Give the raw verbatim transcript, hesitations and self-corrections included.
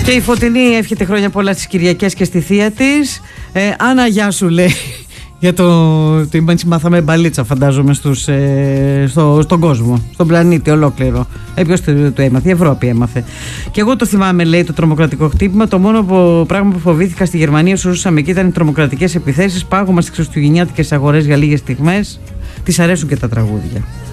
Και η Φωτεινή εύχεται χρόνια πολλά στις Κυριακές και στη θεία της. ε, Άννα, γεια σου, λέει. Για το, το μάθαμε μπαλίτσα, φαντάζομαι, στους, ε, στο, στον κόσμο, στον πλανήτη ολόκληρο. Ε, ποιος το, το έμαθε, η Ευρώπη έμαθε. Και εγώ το θυμάμαι, λέει, το τρομοκρατικό χτύπημα. Το μόνο που, πράγμα που φοβήθηκα στη Γερμανία όσο ζούσαμε εκεί ήταν οι τρομοκρατικές επιθέσεις. Πάγωμα στις χριστουγεννιάτικες αγορές για λίγες στιγμές. Της αρέσουν και τα τραγούδια.